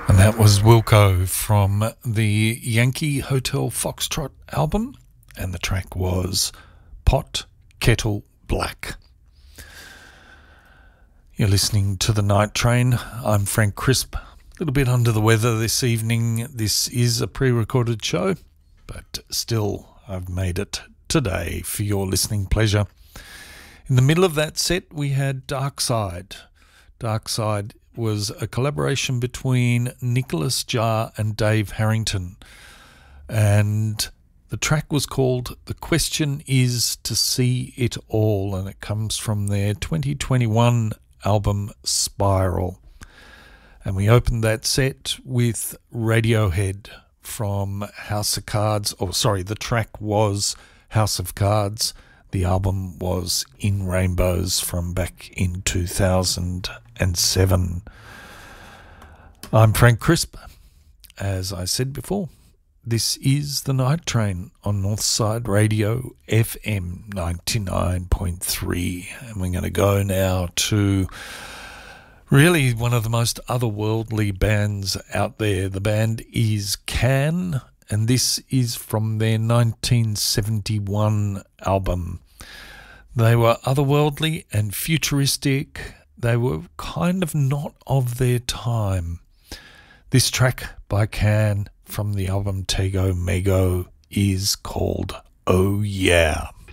And that was Wilco from the Yankee Hotel Foxtrot album, and the track was Pot Kettle Black. You're listening to The Night Train. I'm Frank Crisp. A little bit under the weather this evening. This is a pre-recorded show, but still I've made it today for your listening pleasure. In the middle of that set we had Dark Side. Dark Side was a collaboration between Nicholas Jar and Dave Harrington, and the track was called The Question Is to See It All, and it comes from their 2021 album Spiral. And we opened that set with Radiohead from House of Cards, the track was House of Cards. The album was In Rainbows from back in 2007. I'm Frank Crisp. As I said before, this is The Night Train on Northside Radio FM 99.3. And we're going to go now to really one of the most otherworldly bands out there. The band is Can, and this is from their 1971 album. They were otherworldly and futuristic. They were kind of not of their time. This track by Can from the album Tego Mego is called Oh Yeah.